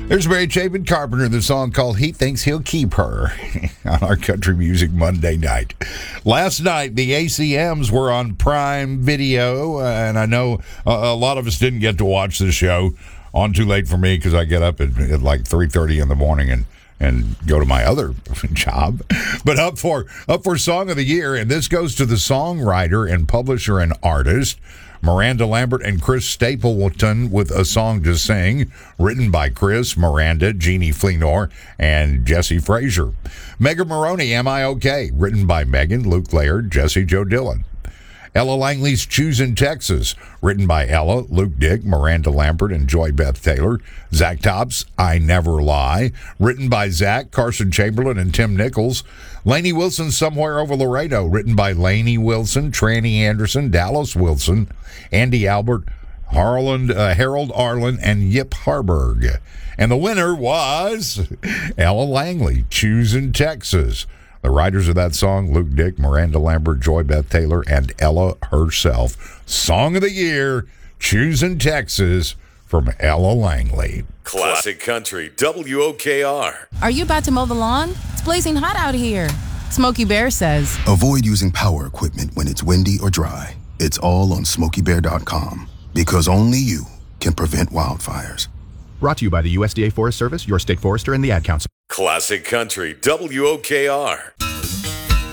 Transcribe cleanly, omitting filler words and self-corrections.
There's Mary Chapin Carpenter, the song called He Thinks He'll Keep Her on our Country Music Monday night. Last night, the ACMs were on Prime Video, and I know a lot of us didn't get to watch the show on too late for me because I get up at like 3:30 in the morning and go to my other job. But up for Song of the Year, and this goes to the songwriter and publisher and artist, Miranda Lambert and Chris Stapleton, with A Song to Sing, written by Chris, Miranda, Jeannie Fleenor, and Jesse Frazier. Megan Maroney, Am I Okay?, written by Megan, Luke Laird, Jesse Joe Dillon. Ella Langley's Choosin' Texas, written by Ella, Luke Dick, Miranda Lambert, and Joy Beth Taylor. Zach Topp's I Never Lie, written by Zach, Carson Chamberlain, and Tim Nichols. Lainey Wilson's Somewhere Over Laredo, written by Lainey Wilson, Tranny Anderson, Dallas Wilson, Andy Albert, Harold Arlen, and Yip Harburg. And the winner was Ella Langley, Choosin' Texas. The writers of that song, Luke Dick, Miranda Lambert, Joy Beth Taylor, and Ella herself. Song of the Year, Choosin' Texas, from Ella Langley. Classic Country, WOKR. Are you about to mow the lawn? It's blazing hot out here. Smokey Bear says, avoid using power equipment when it's windy or dry. It's all on SmokeyBear.com, because only you can prevent wildfires. Brought to you by the USDA Forest Service, your state forester, and the Ad Council. Classic Country, WOKR.